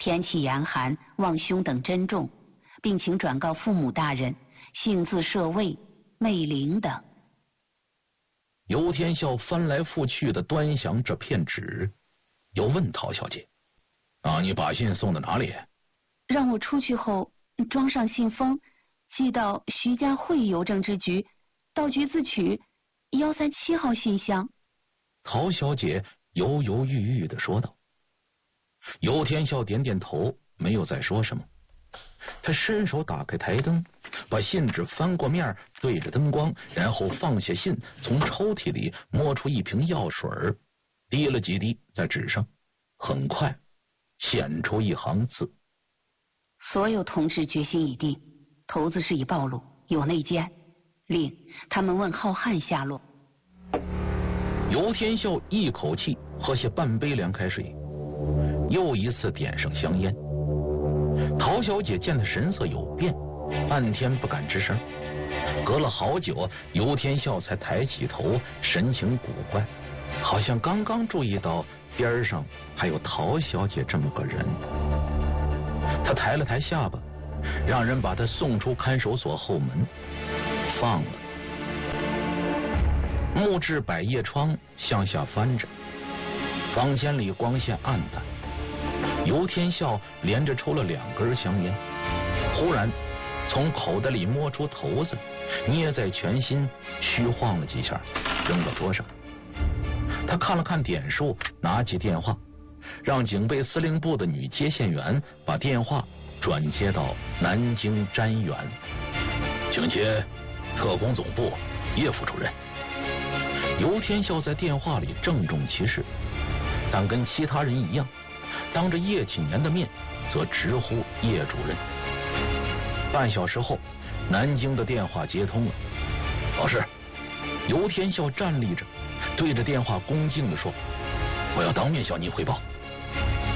天气严寒，望兄等珍重，并请转告父母大人，幸自舍卫、媚龄等。 尤天笑翻来覆去的端详这片纸，又问陶小姐：“你把信送到哪里？”“ 让我出去后装上信封，寄到徐家汇邮政支局，到局自取137号信箱。” 陶小姐犹犹豫豫地说道。尤天笑点点头，没有再说什么。他伸手打开台灯，把信纸翻过面，对着灯光，然后放下信，从抽屉里摸出一瓶药水，滴了几滴在纸上，很快显出一行字：“ 所有同志决心已定，头子事已暴露，有内奸，令他们问浩瀚下落。” 尤天笑一口气喝下半杯凉开水，又一次点上香烟。陶小姐见他神色有变，半天不敢吱声。隔了好久，尤天笑才抬起头，神情古怪，好像刚刚注意到边上还有陶小姐这么个人。他抬了抬下巴，让人把他送出看守所后门，放了。木质百叶窗向下翻着，房间里光线暗淡。尤天笑连着抽了2根香烟，忽然从口袋里摸出头子，捏在拳心，虚晃了几下，扔到桌上。他看了看点数，拿起电话，让警备司令部的女接线员把电话转接到南京瞻园。“请接特工总部叶副主任。”尤天笑在电话里郑重其事，但跟其他人一样，当着叶启年的面则直呼叶主任。半小时后，南京的电话接通了。“老师。”尤天笑站立着，对着电话恭敬地说：“我要当面向您汇报。